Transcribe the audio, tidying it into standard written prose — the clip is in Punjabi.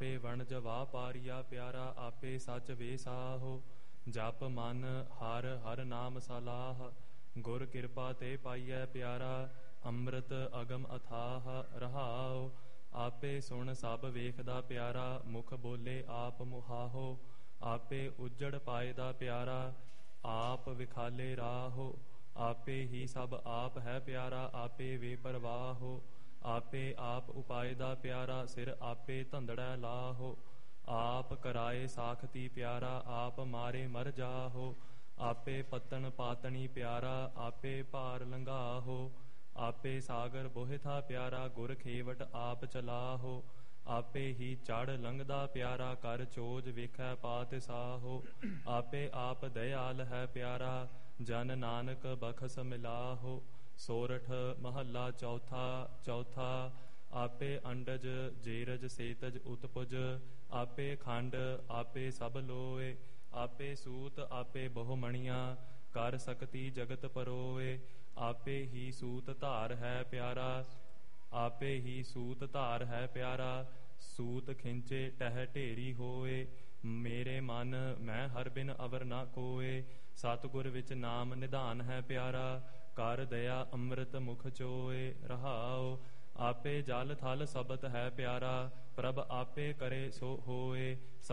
ਆਪੇ ਵਣਜ ਵਾਪਾਰੀਆ ਪਿਆਰਾ ਆਪੇ ਸੱਚ ਵੇਸਾਹੋ। ਜਪ ਮਨ ਹਰ ਹਰ ਨਾਮ ਸਲਾਹ ਗੁਰ ਕਿਰਪਾ ਤੇ ਪਾਈਐ ਪਿਆਰਾ। ਅੰਮ੍ਰਿਤ ਅਗਮ ਅਥਾਹ ਰਹਾਉ ਆਪੇ ਸੁਣ ਸਭ ਵੇਖਦਾ ਪਿਆਰਾ। ਮੁਖ ਬੋਲੇ ਆਪ ਮੁਹਾਹੋ ਆਪੇ ਉਜੜ ਪਾਏਦਾ ਪਿਆਰਾ। ਆਪ ਵਿਖਾਲੇ ਰਾਹੋ ਆਪੇ ਹੀ ਸਭ ਆਪ ਹੈ ਪਿਆਰਾ। ਆਪੇ ਵੇ ਪਰਵਾਹੋ ਆਪੇ ਆਪ ਉਪਾਏ ਦਾ ਪਿਆਰਾ। ਸਿਰ ਆਪੇ ਧੰਦੜੈ ਲਾਹੋ ਆਪ ਕਰਾਏ ਸਾਖਤੀ ਪਿਆਰਾ। ਆਪ ਮਾਰੇ ਮਰ ਜਾਹੋ ਆਪੇ ਪਤਨ ਪਾਤਣੀ ਪਿਆਰਾ। ਆਪੇ ਭਾਰ ਲੰਘਾਹੋ ਆਪੇ ਸਾਗਰ ਬੋਹਿਥਾ ਪਿਆਰਾ। ਗੁਰ ਖੇਵਟ ਆਪ ਚਲਾਹੋ ਆਪੇ ਹੀ ਚੜ ਲੰਘਦਾ ਪਿਆਰਾ। ਕਰ ਚੋਜ ਵੇਖੈ ਪਾਤ ਸਾਹੋ ਆਪੇ ਆਪ ਦਇਆਲ ਹੈ ਪਿਆਰਾ। ਜਨ ਨਾਨਕ ਬਖਸ ਮਿਲਾਹੋ। ਸੋਰਠ ਮਹੱਲਾ ਚੌਥਾ ਆਪੇ ਅੰਡਜ ਜੇਰਜ ਸੇਤਜ ਉਤਪੁਜ। ਆਪੇ ਖੰਡ ਆਪੇ ਸਭ ਲੋਏ ਆਪੇ ਸੂਤ ਆਪੇ ਬਹੁਮਣੀਆਂ। ਕਰ ਸਕਤੀ ਜਗਤ ਪਰੋਏ ਆਪੇ ਹੀ ਸੂਤ ਧਾਰ ਹੈ ਪਿਆਰਾ। ਆਪੇ ਹੀ ਸੂਤ ਧਾਰ ਹੈ ਪਿਆਰਾ। ਸੂਤ ਖਿੰਚੇ ਟਹਿ ਢੇਰੀ ਹੋਏ ਮੇਰੇ ਮਨ ਮੈਂ ਹਰ ਬਿਨ ਅਵਰ ਨਾ ਕੋਏ। ਸਤਿਗੁਰ ਵਿੱਚ ਨਾਮ ਨਿਧਾਨ ਹੈ ਪਿਆਰਾ। ਕਰ ਦਇਆ ਅੰਮ੍ਰਿਤ ਮੁਖ ਚੋਏ ਰਹਾਉ ਆਪੇ ਜਲ ਥਲ ਸਬਤ ਹੈ ਪਿਆਰਾ। ਪ੍ਰਭ ਆਪੇ ਕਰੇ ਸੋ ਹੋਏ